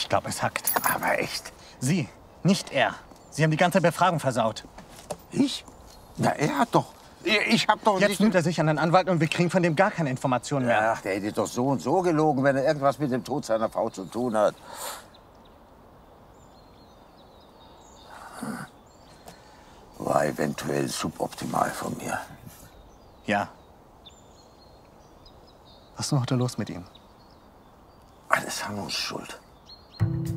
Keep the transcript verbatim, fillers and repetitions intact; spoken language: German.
Ich glaube, es hackt. Aber echt? Sie, nicht er. Sie haben die ganze Befragung versaut. Ich? Na, er hat doch. Ich hab doch Jetzt nicht... nimmt er sich an den Anwalt und wir kriegen von dem gar keine Informationen mehr. Ach, der hätte doch so und so gelogen, wenn er irgendwas mit dem Tod seiner Frau zu tun hat. War eventuell suboptimal von mir. Ja. Was ist noch da los mit ihm? Alles Hannos Schuld.